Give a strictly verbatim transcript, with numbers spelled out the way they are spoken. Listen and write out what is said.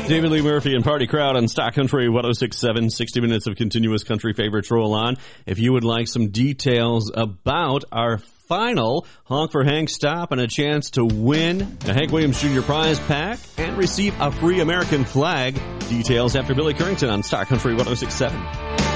David Lee Murphy and Party Crowd on Stock Country one oh six point seven, sixty minutes of continuous country favorites roll on. If you would like some details about our final Honk for Hank stop and a chance to win a Hank Williams Junior prize pack and receive a free American flag, details after Billy Currington on Stock Country one oh six point seven.